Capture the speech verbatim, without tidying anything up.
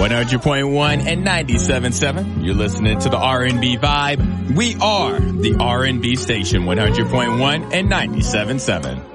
one hundred point one and ninety-seven point seven. You're listening to the R and B Vibe. We are the R and B station, one hundred point one and ninety-seven point seven.